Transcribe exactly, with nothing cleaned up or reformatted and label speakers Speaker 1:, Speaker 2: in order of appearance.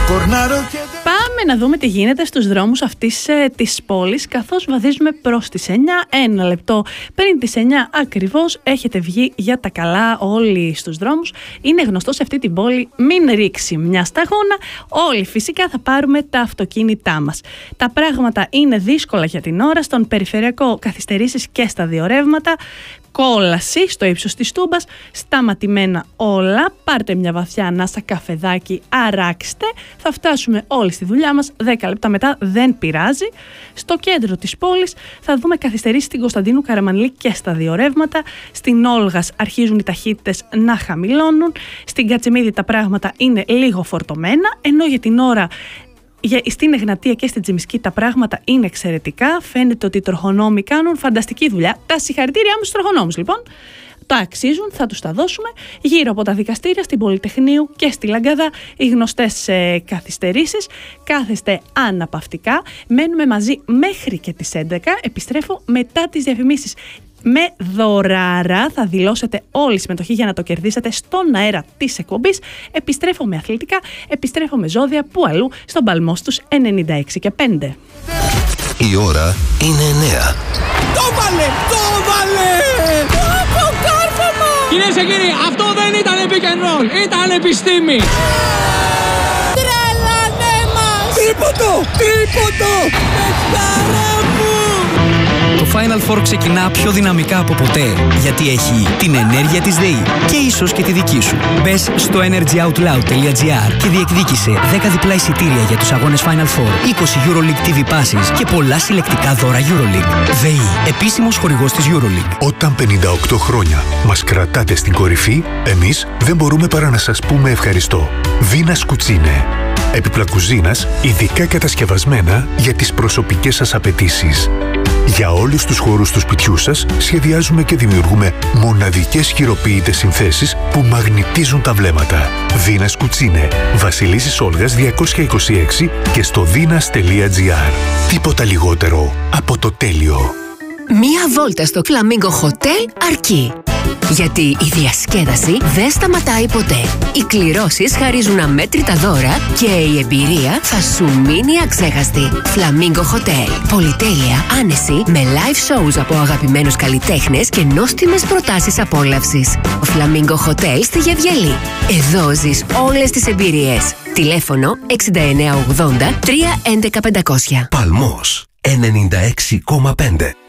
Speaker 1: Πάμε να δούμε τι γίνεται στους δρόμους αυτής ε, της πόλης, καθώς βαδίζουμε προς τις εννιά. Ένα λεπτό πριν τις εννιά ακριβώς έχετε βγει για τα καλά όλοι στους δρόμους. Είναι γνωστό σε αυτή την πόλη μην ρίξει μια σταγόνα. Όλοι φυσικά θα πάρουμε τα αυτοκίνητά μας. Τα πράγματα είναι δύσκολα για την ώρα. Στον περιφερειακό καθυστερήσεις και στα δύο ρεύματα. Κόλαση στο ύψος της Τούμπας, σταματημένα όλα. Πάρτε μια βαθιά ανάσα, καφεδάκι, αράξτε. Θα φτάσουμε όλοι στη δουλειά μας δέκα λεπτά μετά, δεν πειράζει. Στο κέντρο της πόλης θα δούμε καθυστερήσεις στην Κωνσταντίνου Καραμανλή και στα δύο ρεύματα. Στην Όλγας αρχίζουν οι ταχύτητες να χαμηλώνουν. Στην Κατσιμίδη τα πράγματα είναι λίγο φορτωμένα, ενώ για την ώρα στην Εγνατία και στην Τζιμισκή τα πράγματα είναι εξαιρετικά. Φαίνεται ότι οι τροχονόμοι κάνουν φανταστική δουλειά. Τα συγχαρητήριά μου στους τροχονόμους λοιπόν. Τα αξίζουν, θα τους τα δώσουμε. Γύρω από τα δικαστήρια, στην Πολυτεχνείου και στη Λαγκαδά οι γνωστές ε, καθυστερήσεις. Κάθεστε αναπαυτικά. Μένουμε μαζί μέχρι και τις έντεκα. Επιστρέφω μετά τις διαφημίσεις. Με δωράρα θα δηλώσετε όλη συμμετοχή για να το κερδίσετε στον αέρα της εκπομπής. Επιστρέφω με αθλητικά, επιστρέφω με ζώδια, που αλλού στον παλμό στους ενενήντα έξι και πέντε.
Speaker 2: Η ώρα είναι εννέα.
Speaker 3: Το βάλε! Το βάλε! Το κάρφωμα! Κυρίες και κύριοι, αυτό δεν ήταν pick and roll, ήταν επιστήμη! Τρελάνε μας! Τίποτο! Τίποτο! Πεχτάρα μου!
Speaker 4: Το Final Four ξεκινά πιο δυναμικά από ποτέ, γιατί έχει την ενέργεια της ΔΕΗ και ίσως και τη δική σου. Μπες στο energyoutloud τελεία gr και διεκδίκησε δέκα διπλά εισιτήρια για τους αγώνες Final Four, είκοσι EuroLeague τι βι Passes και πολλά συλλεκτικά δώρα EuroLeague. ΔΕΗ, επίσημος χορηγός της EuroLeague.
Speaker 5: Όταν πενήντα οκτώ χρόνια μας κρατάτε στην κορυφή, εμείς δεν μπορούμε παρά να σας πούμε ευχαριστώ. Βίνας Κουτσίνε. Έπιπλα κουζίνας, ειδικά κατασκευασμένα για τις προσωπικές σας απαιτήσεις. Για όλους τους χώρους του σπιτιού σας σχεδιάζουμε και δημιουργούμε μοναδικές χειροποίητες συνθέσεις που μαγνητίζουν τα βλέμματα. Δίνας Κουτσίνε, Βασιλίσσης Όλγας διακόσια είκοσι έξι και στο δίνας τελεία gr. Τίποτα λιγότερο από το τέλειο.
Speaker 6: Μία βόλτα στο Flamingo Hotel αρκεί. Γιατί η διασκέδαση δεν σταματάει ποτέ. Οι κληρώσεις χαρίζουν αμέτρητα δώρα και η εμπειρία θα σου μείνει αξέχαστη. Flamingo Hotel. Πολυτέλεια, άνεση, με live shows από αγαπημένους καλλιτέχνες και νόστιμες προτάσεις απόλαυσης. Flamingo Hotel στη Γεβγελή. Εδώ ζεις όλες τις εμπειρίες. Τηλέφωνο έξι εννιά ογδόντα τρία έντεκα πεντακόσια.
Speaker 2: Παλμός ενενήντα έξι κόμμα πέντε.